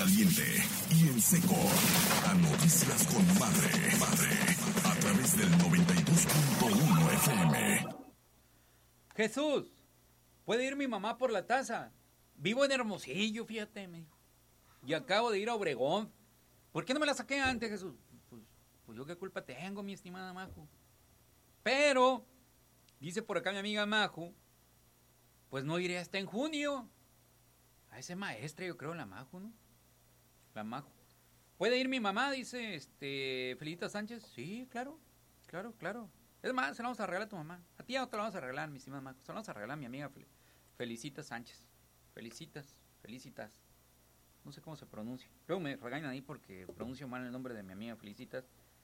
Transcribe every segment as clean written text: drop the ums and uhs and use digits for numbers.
caliente y en seco. A Noticias con Madre. A través del 92.1 FM. Jesús, ¿puede ir mi mamá por la taza? Vivo en Hermosillo, fíjate, me dijo. Y acabo de ir a Obregón. ¿Por qué no me la saqué antes, Jesús? Pues yo qué culpa tengo, mi estimada Majo. Pero, dice por acá mi amiga Majo, pues no iré hasta en junio. A ese maestra, yo creo, la Majo, ¿no? La Majo. ¿Puede ir mi mamá? Dice, Felicita Sánchez. Sí, claro. Es más, se la vamos a regalar a tu mamá. A ti ya no te la vamos a regalar, mi estimada Majo. Se la vamos a regalar a mi amiga Felicita Sánchez. Felicitas. No sé cómo se pronuncia. Luego me regañan ahí porque pronuncio mal el nombre de mi amiga Felicitas.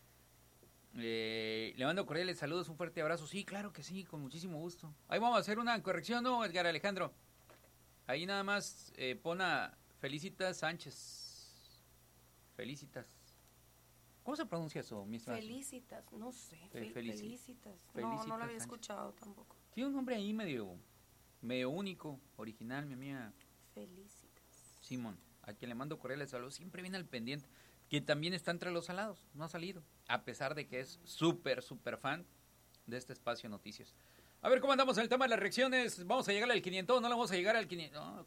Le mando cordiales saludos, un fuerte abrazo. Sí, claro que sí, con muchísimo gusto. Ahí vamos a hacer una corrección, ¿no, Edgar Alejandro? Ahí nada más pon a Felicitas Sánchez. Felicitas. ¿Cómo se pronuncia eso, mi estimada? Felicitas, no sé. Felicitas. Felicitas No lo había Sánchez. escuchado tampoco. Tiene un nombre ahí medio único, original, mi amiga. Felicitas. Simón, a quien le mando cordiales saludos, siempre viene al pendiente. Que también está entre los salados, no ha salido. A pesar de que es súper fan de este espacio Noticias. A ver cómo andamos en el tema de las reacciones. ¿Vamos a llegar al 500? ¿No le vamos a llegar al 500? No.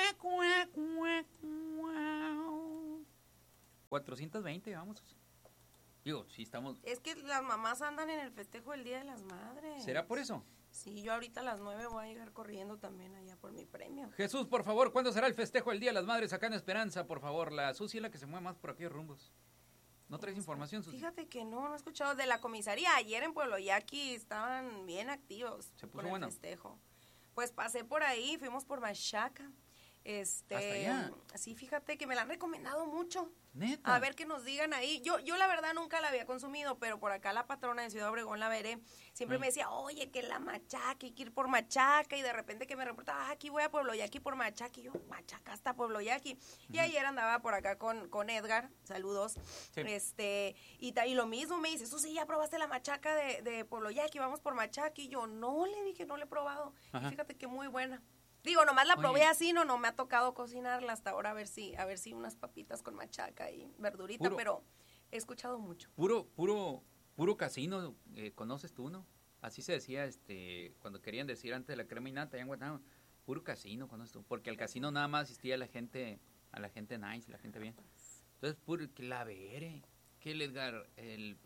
420, vamos. Digo, sí estamos... Es que las mamás andan en el festejo del Día de las Madres. ¿Será por eso? Sí, yo ahorita a las 9 voy a llegar corriendo también allá por mi premio. Jesús, por favor, ¿cuándo será el festejo del Día de las Madres acá en Esperanza? Por favor, la Susi es la que se mueve más por aquellos rumbos. ¿No traes información, Susi? Fíjate que no he escuchado de la comisaría. Ayer en Pueblo Yaqui estaban bien activos con el festejo. Pues pasé por ahí, fuimos por Machaca. ¿Hasta allá? Sí, fíjate que me la han recomendado mucho. ¿Neta? A ver que nos digan ahí. Yo la verdad nunca la había consumido, pero por acá la patrona de Ciudad Obregón, la Veré, siempre me decía, oye, que la Machaca, hay que ir por Machaca, y de repente que me reportaba, aquí voy a Pueblo Yaqui por Machaca, y yo, Machaca hasta Pueblo Yaqui. Y ayer andaba por acá con Edgar, saludos, sí. Y lo mismo me dice, sí, ya probaste la Machaca de Pueblo Yaqui, vamos por Machaca, y yo, no, le dije, no le he probado. Y fíjate que muy buena. Digo, nomás la probé así, no me ha tocado cocinarla hasta ahora, a ver si unas papitas con machaca y verdurita, pero he escuchado mucho. Puro casino, ¿conoces tú, no? Así se decía, cuando querían decir antes de la crema y nata, allá en Guatemala, puro casino, ¿conoces tú? Porque al casino nada más asistía la gente nice, la gente bien. Entonces, que la Vere, que el Edgar, el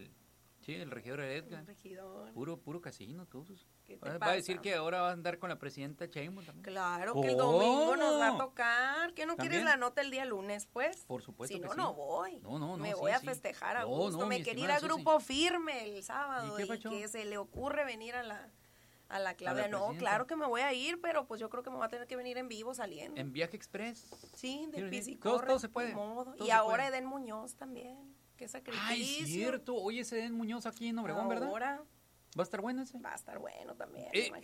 regidor Edgar. El regidor. Puro casino, todos. Va a decir que ahora va a andar con la presidenta Sheinbaum también. Claro, que el domingo nos va a tocar. ¿Qué no ¿También? ¿Quieres la nota el día lunes, pues? Por supuesto si que no, sí. no voy. No, me voy a festejar a gusto. Me quería ir a Grupo Firme el sábado y que se le ocurre venir a la Claudia. No, claro que me voy a ir, pero pues yo creo que me va a tener que venir en vivo saliendo. ¿En Viaje Express? Sí, de Pisicorre. Todo se puede. Y ahora Eden Muñoz también. Qué sacrificio. Ay, cierto. Oye, ese Eden Muñoz aquí en Obregón, ¿verdad? Ahora. ¿Va a estar bueno ese? Va a estar bueno también,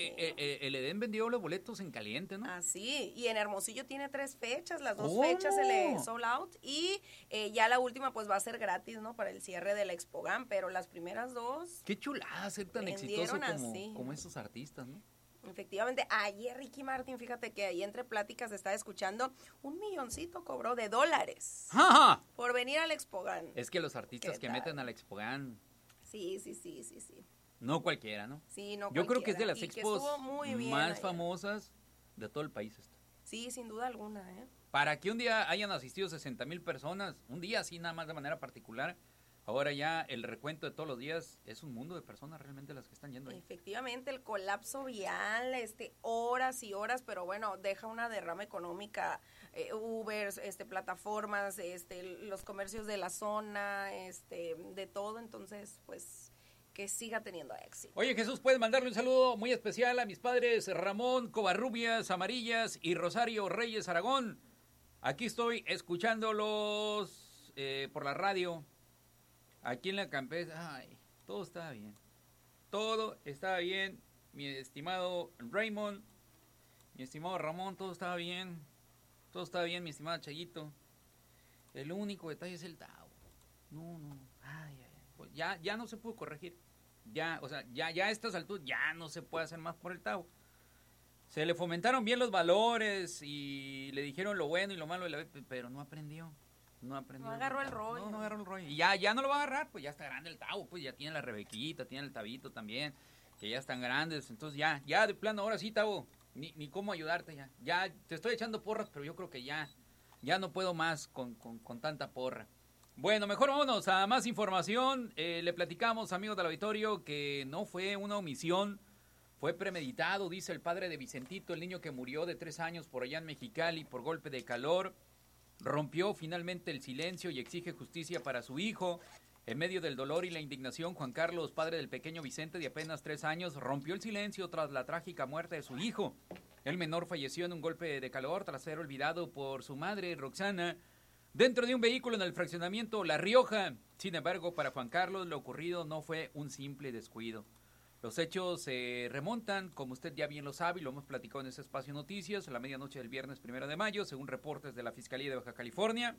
el Edén vendió los boletos en caliente, ¿no? Ah, sí, y en Hermosillo tiene 3 fechas, las 2 fechas se le sold out, y ya la última pues va a ser gratis, ¿no? Para el cierre de la Expogan, pero las primeras 2... Qué chulada ser tan exitoso como esos artistas, ¿no? Efectivamente, ayer Ricky Martin, fíjate que ahí entre pláticas estaba escuchando, $1 milloncito cobró de dólares. ¡Ja! Por venir al Expogan. Es que los artistas que meten al Expogan... Sí. No cualquiera, ¿no? Sí, no Yo cualquiera. creo que es de las expos más allá. famosas de todo el país esta. Sí, sin duda alguna, Para que un día hayan asistido 60,000 personas, un día así nada más de manera particular, ahora ya el recuento de todos los días es un mundo de personas realmente las que están yendo ahí. Efectivamente, el colapso vial, horas y horas, pero bueno, deja una derrama económica, Ubers, plataformas, los comercios de la zona, de todo, entonces, pues, que siga teniendo éxito. Oye, Jesús, puedes mandarle un saludo muy especial a mis padres Ramón Covarrubias Amarillas y Rosario Reyes Aragón. Aquí estoy escuchándolos por la radio. Aquí en la campesina, todo está bien. Todo está bien, mi estimado Raymond, mi estimado Ramón, todo está bien. Todo está bien, mi estimado Chayito. El único detalle es el Tao. No. Pues ya no se pudo corregir. Ya a estas alturas ya no se puede hacer más por el Tao. Se le fomentaron bien los valores y le dijeron lo bueno y lo malo, pero no aprendió. No agarró el rollo. No agarró el rollo. Y ya no lo va a agarrar, pues ya está grande el Tavo, pues ya tiene la Rebequita, tiene el Tabito también, que ya están grandes. Entonces ya de plano, ahora sí, Tavo, ni cómo ayudarte ya. Ya te estoy echando porras, pero yo creo que ya no puedo más con tanta porra. Bueno, mejor vámonos a más información. Le platicamos, amigos del auditorio, que no fue una omisión, fue premeditado, dice el padre de Vicentito, el niño que murió de 3 años por allá en Mexicali por golpe de calor. Rompió finalmente el silencio y exige justicia para su hijo. En medio del dolor y la indignación, Juan Carlos, padre del pequeño Vicente de apenas 3 años, rompió el silencio tras la trágica muerte de su hijo. El menor falleció en un golpe de calor tras ser olvidado por su madre, Roxana, dentro de un vehículo en el fraccionamiento La Rioja. Sin embargo, para Juan Carlos lo ocurrido no fue un simple descuido. Los hechos se remontan, como usted ya bien lo sabe, y lo hemos platicado en este espacio Noticias, a la medianoche del viernes 1 de mayo, según reportes de la Fiscalía de Baja California.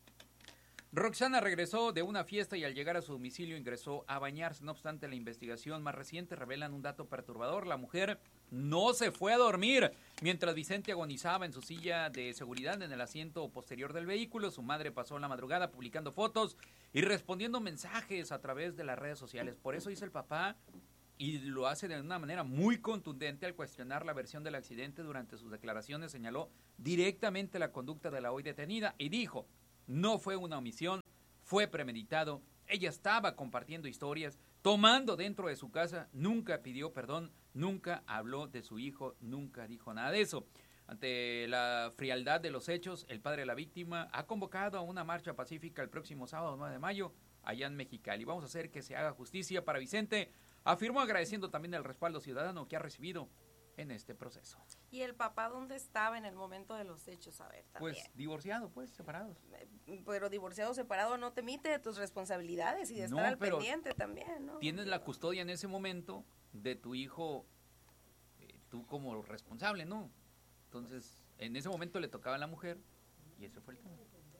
Roxana regresó de una fiesta y al llegar a su domicilio ingresó a bañarse. No obstante, la investigación más reciente revelan un dato perturbador. La mujer no se fue a dormir. Mientras Vicente agonizaba en su silla de seguridad en el asiento posterior del vehículo, su madre pasó la madrugada publicando fotos y respondiendo mensajes a través de las redes sociales. Por eso dice el papá, y lo hace de una manera muy contundente al cuestionar la versión del accidente. Durante sus declaraciones señaló directamente la conducta de la hoy detenida y dijo: no fue una omisión, fue premeditado. Ella estaba compartiendo historias, tomando dentro de su casa, nunca pidió perdón, nunca habló de su hijo, nunca dijo nada de eso. Ante la frialdad de los hechos, el padre de la víctima ha convocado a una marcha pacífica el próximo sábado 9 de mayo allá en Mexicali. Vamos a hacer que se haga justicia para Vicente, afirmó, agradeciendo también el respaldo ciudadano que ha recibido en este proceso. ¿Y el papá dónde estaba en el momento de los hechos? A ver, también. Pues divorciado, pues separados. Pero divorciado, separado, no te mite de tus responsabilidades y de estar al pendiente también, ¿no? Tienes la custodia en ese momento de tu hijo, tú como responsable, ¿no? Entonces, en ese momento le tocaba a la mujer y ese fue el tema.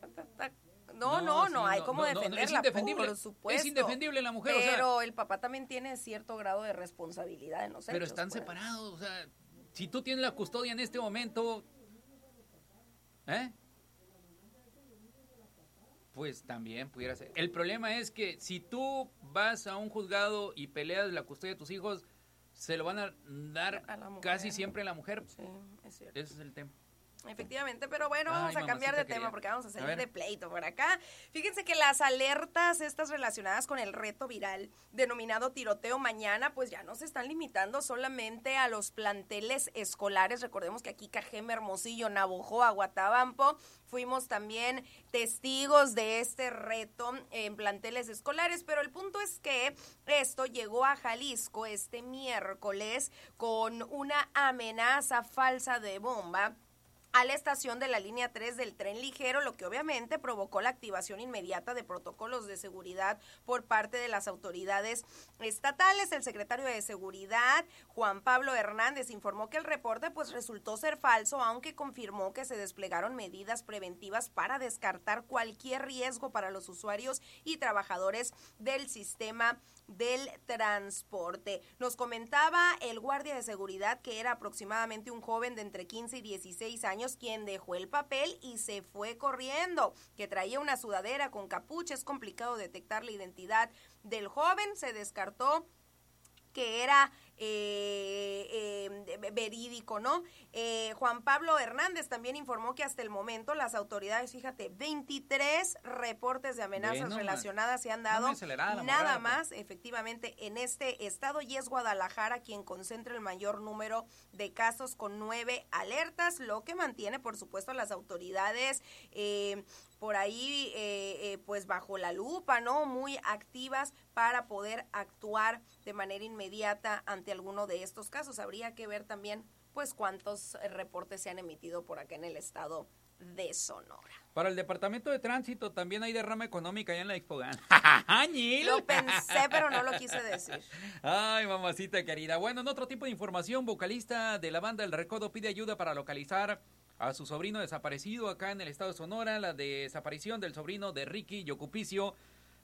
No, hay como defenderla, es indefendible, por supuesto. Es indefendible la mujer, pero el papá también tiene cierto grado de responsabilidad en los hechos. Pero están separados, o sea, si tú tienes la custodia en este momento, pues también pudiera ser. El problema es que si tú vas a un juzgado y peleas la custodia de tus hijos, se lo van a dar a casi siempre a la mujer. Sí, es cierto. Ese es el tema. Efectivamente, pero bueno, vamos a cambiar de tema porque vamos a salir de pleito por acá. Fíjense que las alertas estas relacionadas con el reto viral denominado Tiroteo Mañana, pues ya no se están limitando solamente a los planteles escolares. Recordemos que aquí Cajeme, Hermosillo, Navojoa, Guatabampo, fuimos también testigos de este reto en planteles escolares, pero el punto es que esto llegó a Jalisco este miércoles con una amenaza falsa de bomba a la estación de la línea 3 del tren ligero, lo que obviamente provocó la activación inmediata de protocolos de seguridad por parte de las autoridades estatales. El secretario de Seguridad, Juan Pablo Hernández, informó que el reporte pues resultó ser falso, aunque confirmó que se desplegaron medidas preventivas para descartar cualquier riesgo para los usuarios y trabajadores del sistema del transporte. Nos comentaba el guardia de seguridad que era aproximadamente un joven de entre 15 y 16 años quien dejó el papel y se fue corriendo, que traía una sudadera con capucha. Es complicado detectar la identidad del joven, se descartó que era verídico, ¿no? Juan Pablo Hernández también informó que hasta el momento las autoridades, fíjate, 23 reportes de amenazas relacionadas se han dado, nada más, efectivamente, en este estado, y es Guadalajara quien concentra el mayor número de casos con 9 alertas, lo que mantiene, por supuesto, a las autoridades por ahí, pues bajo la lupa, ¿no? Muy activas para poder actuar de manera inmediata ante alguno de estos casos. Habría que ver también, pues, cuántos reportes se han emitido por acá en el estado de Sonora. Para el Departamento de Tránsito también hay derrama económica allá en la Expogan. Lo pensé, pero no lo quise decir. Ay, mamacita querida. Bueno, en otro tipo de información, vocalista de la banda El Recodo pide ayuda para localizar a su sobrino desaparecido acá en el estado de Sonora. La desaparición del sobrino de Ricky Yocupicio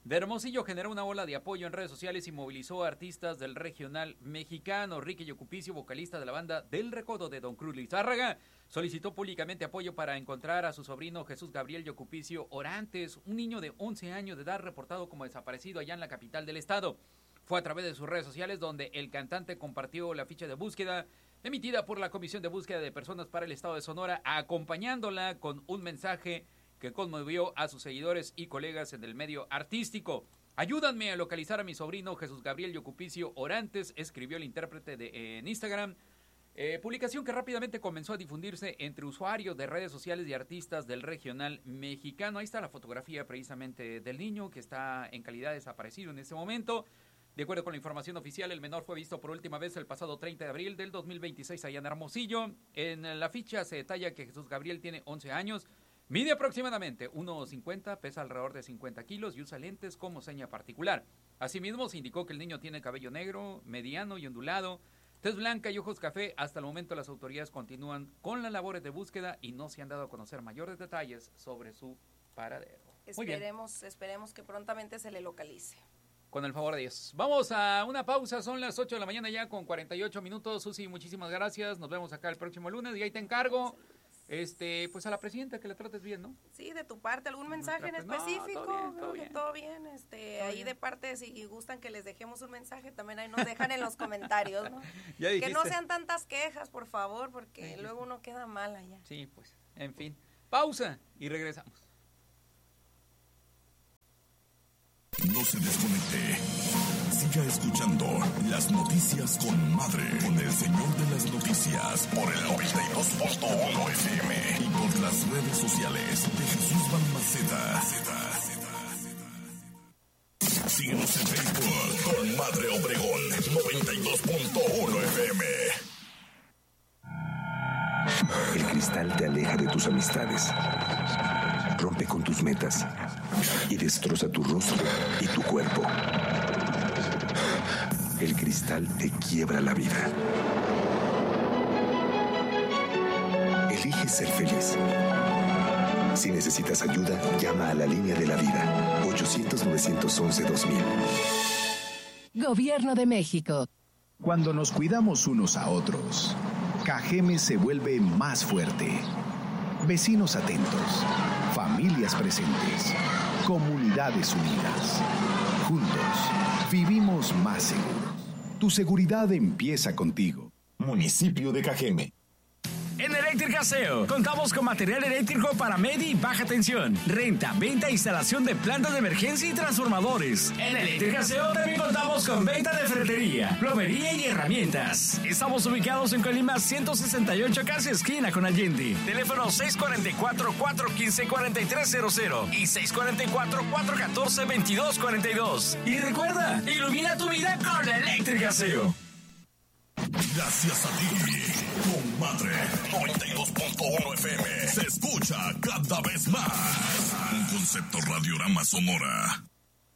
de Hermosillo generó una ola de apoyo en redes sociales y movilizó a artistas del regional mexicano. Ricky Yocupicio, vocalista de la banda Del Recodo de Don Cruz Lizárraga, solicitó públicamente apoyo para encontrar a su sobrino Jesús Gabriel Yocupicio Orantes, un niño de 11 años de edad reportado como desaparecido allá en la capital del estado. Fue a través de sus redes sociales donde el cantante compartió la ficha de búsqueda emitida por la Comisión de Búsqueda de Personas para el Estado de Sonora, acompañándola con un mensaje que conmovió a sus seguidores y colegas en el medio artístico. Ayúdanme a localizar a mi sobrino Jesús Gabriel Yocupicio Orantes, escribió el intérprete en Instagram. Publicación que rápidamente comenzó a difundirse entre usuarios de redes sociales y artistas del regional mexicano. Ahí está la fotografía precisamente del niño que está en calidad de desaparecido en este momento. De acuerdo con la información oficial, el menor fue visto por última vez el pasado 30 de abril del 2026 allá en Hermosillo. En la ficha se detalla que Jesús Gabriel tiene 11 años, mide aproximadamente 1,50, pesa alrededor de 50 kilos y usa lentes como seña particular. Asimismo, se indicó que el niño tiene cabello negro, mediano y ondulado, tez blanca y ojos café. Hasta el momento las autoridades continúan con las labores de búsqueda y no se han dado a conocer mayores detalles sobre su paradero. Esperemos que prontamente se le localice. Con el favor de Dios. Vamos a una pausa, son las 8 de la mañana ya con 48 minutos. Susi, muchísimas gracias. Nos vemos acá el próximo lunes y ahí te encargo, pues a la presidenta que la trates bien, ¿no? Sí, de tu parte, ¿algún mensaje en específico? No, todo bien. Todo bien. Ahí de parte, si gustan que les dejemos un mensaje, también ahí nos dejan en los comentarios, ¿no? Que no sean tantas quejas, por favor, porque luego uno queda mal allá. Sí, pues, en fin. Pausa y regresamos. No se desconecte. Siga escuchando las noticias con Madre, con el señor de las noticias, por el 92.1 FM y por las redes sociales de Jesús Balmaceda. Síguenos en Facebook con Madre Obregón 92.1 FM. El cristal te aleja de tus amistades, rompe con tus metas y destroza tu rostro y tu cuerpo. El cristal te quiebra la vida. Elige ser feliz. Si necesitas ayuda, llama a la línea de la vida, 800-911-2000. Gobierno de México. Cuando nos cuidamos unos a otros, Cajeme se vuelve más fuerte. Vecinos atentos, familias presentes, comunidades unidas. Juntos, vivimos más seguros. Tu seguridad empieza contigo. Municipio de Cajeme. En Eléctrica SEO contamos con material eléctrico para media y baja tensión, renta, venta e instalación de plantas de emergencia y transformadores. En Eléctrica SEO también contamos con venta de ferretería, plomería y herramientas. Estamos ubicados en Colima 168, casi esquina con Allende. Teléfono 644-415-4300 y 644-414-2242. Y recuerda, ilumina tu vida con Eléctrica SEO. Gracias a ti, con Madre 92.1 FM se escucha cada vez más. Un concepto Radiorama Sonora.